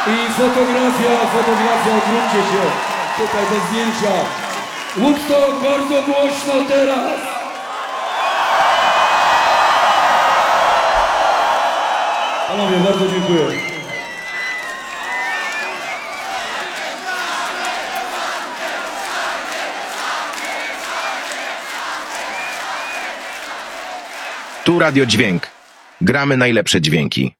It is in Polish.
I fotografia, odwróćcie się. Tutaj do zdjęcia. Woodstock, bardzo głośno teraz. Panowie, bardzo dziękuję. Tu Radio Dźwięk. Gramy najlepsze dźwięki.